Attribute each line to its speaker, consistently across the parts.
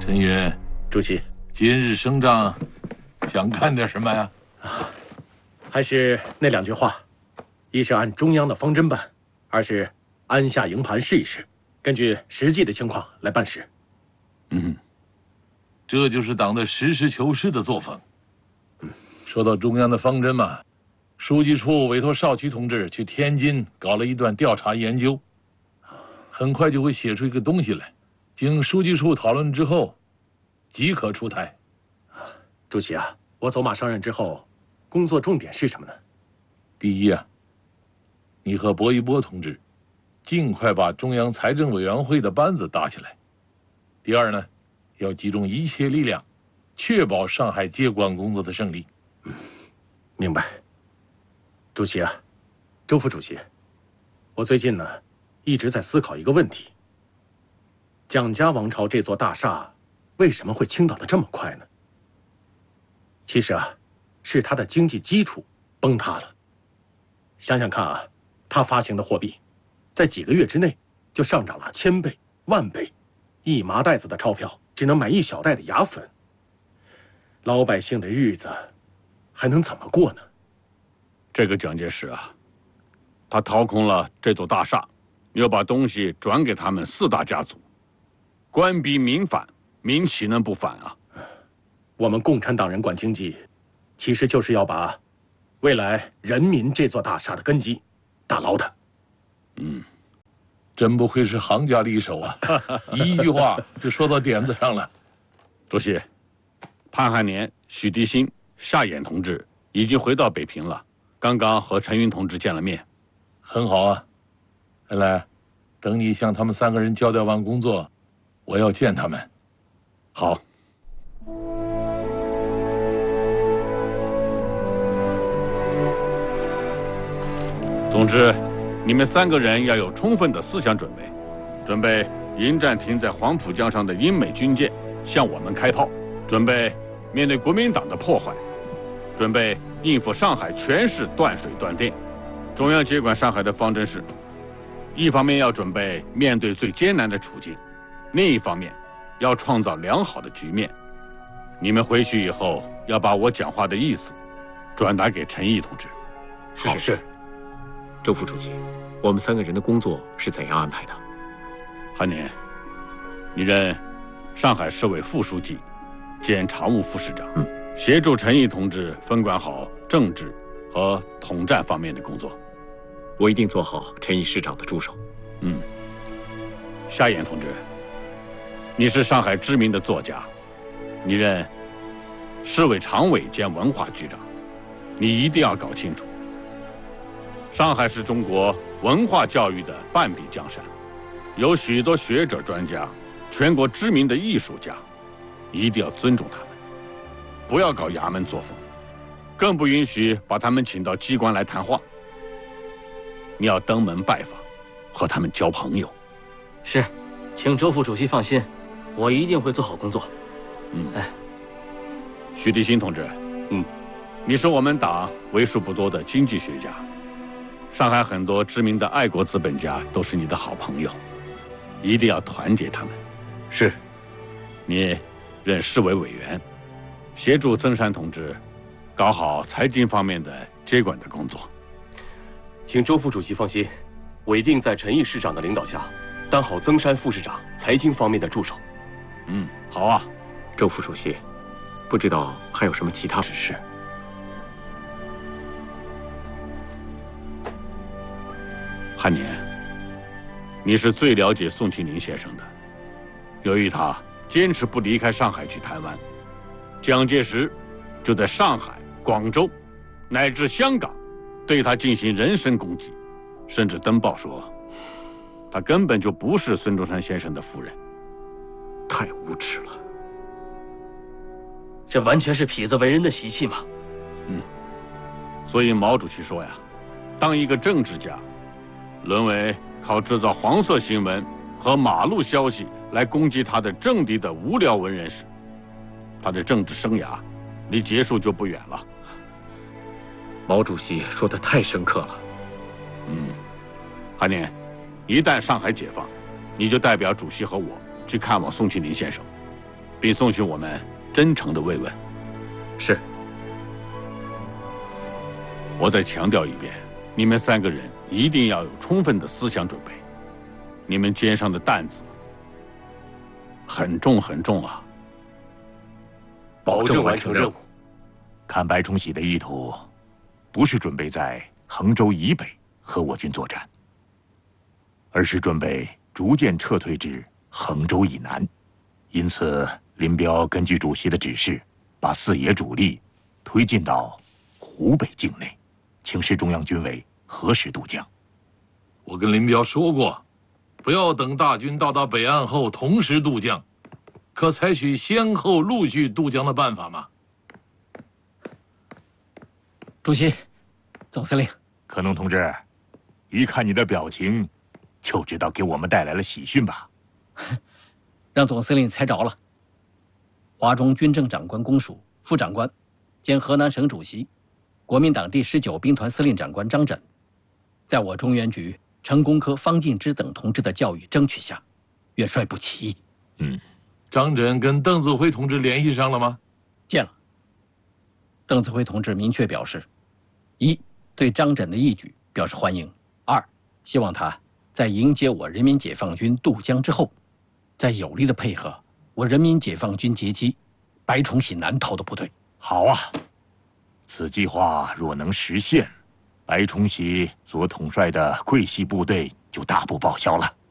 Speaker 1: 陈云，
Speaker 2: 主席，
Speaker 1: 今日升帐，想干点什么呀？
Speaker 2: 还是那两句话，一是按中央的方针办，二是安下营盘试一试，根据实际的情况来办事。
Speaker 1: 这就是党的实事求是的作风。说到中央的方针嘛，书记处委托邵奇同志去天津搞了一段调查研究，很快就会写出一个东西来，经书记处讨论之后，即可出台。
Speaker 2: 主席啊，我走马上任之后，工作重点是什么呢？
Speaker 1: 第一啊，你和薄一波同志尽快把中央财政委员会的班子搭起来。第二呢，要集中一切力量，确保上海接管工作的胜利。
Speaker 2: 明白。主席啊，周副主席，我最近呢一直在思考一个问题：蒋家王朝这座大厦为什么会倾倒得这么快呢？其实啊，是它的经济基础崩塌了。想想看啊，他发行的货币，在几个月之内就上涨了1000倍、10000倍，一麻袋子的钞票只能买一小袋的牙粉。老百姓的日子还能怎么过呢？
Speaker 3: 这个蒋介石啊，他掏空了这座大厦，又把东西转给他们4大家族，官逼民反，民岂能不反啊？
Speaker 2: 我们共产党人管经济，其实就是要把未来人民这座大厦的根基打牢它。
Speaker 1: 真不愧是行家里手啊！一句话就说到点子上了。
Speaker 3: 主席，潘汉年、许涤新、夏衍同志已经回到北平了，刚刚和陈云同志见了面。
Speaker 1: 很好啊，来，等你向他们3个人交代完工作，我要见他们。
Speaker 3: 好。总之，你们3个人要有充分的思想准备，准备迎战停在黄浦江上的英美军舰向我们开炮，准备面对国民党的破坏，准备应付上海全市断水断电。中央接管上海的方针是，一方面要准备面对最艰难的处境，另一方面要创造良好的局面。你们回去以后要把我讲话的意思转达给陈毅同志。
Speaker 4: 是。周副主席，我们3个人的工作是怎样安排的？
Speaker 3: 汉年，你任上海市委副书记兼常务副市长，协助陈毅同志分管好政治和统战方面的工作。
Speaker 4: 我一定做好陈毅市长的助手。
Speaker 3: 夏衍同志，你是上海知名的作家，你任市委常委兼文化局长，你一定要搞清楚，上海是中国文化教育的半壁江山，有许多学者专家，全国知名的艺术家，一定要尊重他们，不要搞衙门作风，更不允许把他们请到机关来谈话。你要登门拜访，和他们交朋友。
Speaker 5: 是，请周副主席放心，我一定会做好工作。
Speaker 3: 许涤新同志，你是我们党为数不多的经济学家，上海很多知名的爱国资本家都是你的好朋友，一定要团结他们。
Speaker 4: 是。
Speaker 3: 你任市委委员，协助曾山同志搞好财经方面的接管的工作。
Speaker 6: 请周副主席放心，我一定在陈毅市长的领导下，当好曾山副市长财经方面的助手。
Speaker 3: 好啊。
Speaker 4: 周副主席，不知道还有什么其他指示？
Speaker 3: 汉年，你是最了解宋庆龄先生的。由于他坚持不离开上海去台湾，蒋介石就在上海、广州乃至香港对他进行人身攻击，甚至登报说他根本就不是孙中山先生的夫人。
Speaker 4: 太无耻了！
Speaker 5: 这完全是痞子为人的习气嘛。
Speaker 3: 所以毛主席说呀，当一个政治家沦为靠制造黄色新闻和马路消息来攻击他的政敌的无聊文人时，他的政治生涯离结束就不远了。
Speaker 4: 毛主席说得太深刻了。
Speaker 3: 汉年，一旦上海解放，你就代表主席和我去看望宋庆龄先生， 并送去我们真诚的慰问。
Speaker 4: 是。
Speaker 3: 我再强调一遍，你们3个人一定要有充分的思想准备，你们肩上的担子很重很重啊！
Speaker 6: 保证完成任务。
Speaker 7: 看白崇禧的意图，不是准备在衡州以北和我军作战，而是准备逐渐撤退至衡州以南。因此，林彪根据主席的指示，把4野主力推进到湖北境内，请示中央军委何时渡江。
Speaker 1: 我跟林彪说过，不要等大军到达北岸后同时渡江，可采取先后陆续渡江的办法吗？
Speaker 5: 主席，总司令，
Speaker 7: 可能同志，一看你的表情，就知道给我们带来了喜讯吧？
Speaker 5: 让总司令猜着了。华中军政长官公署副长官兼河南省主席、国民党第19兵团司令长官张轸，在我中原局成功科方进之等同志的教育争取下，元帅部起义。
Speaker 1: 张轸跟邓子恢同志联系上了吗？
Speaker 5: 见了。邓子恢同志明确表示：1. 对张轸的义举表示欢迎；2. 希望他在迎接我人民解放军渡江之后，再有力的配合我人民解放军截击白崇禧南逃的部队。
Speaker 7: 好啊，此计划若能实现，白崇禧所统帅的桂系部队就大步报销了。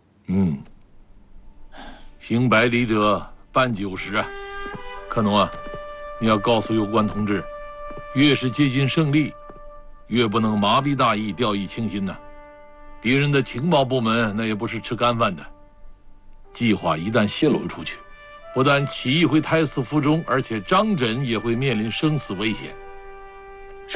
Speaker 1: 行百里者半90啊！克农啊，你要告诉有关同志，越是接近胜利，越不能麻痹大意、掉以轻心呐。敌人的情报部门那也不是吃干饭的，计划一旦泄露出去，不但起义会胎死腹中，而且张轸也会面临生死危险。
Speaker 5: 是。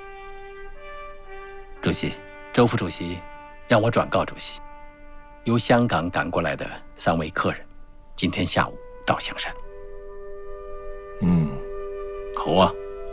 Speaker 5: 主席，周副主席让我转告主席，由香港赶过来的3位客人，今天下午到香山。
Speaker 1: 好啊，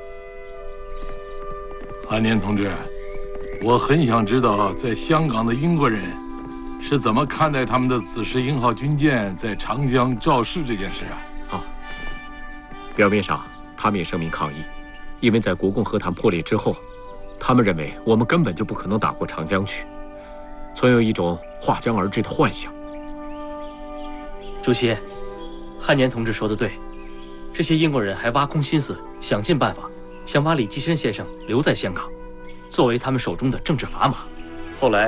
Speaker 1: 安年同志，我很想知道在香港的英国人是怎么看待他们的紫石英号军舰在长江肇事这件事啊？
Speaker 4: 表面上他们也声明抗议，因为在国共和谈破裂之后，他们认为我们根本就不可能打过长江去，存有一种划江而治的幻想。
Speaker 5: 主席，汉年同志说的对，这些英国人还挖空心思，想尽办法想把李济深先生留在香港，作为他们手中的政治砝码。
Speaker 6: 后来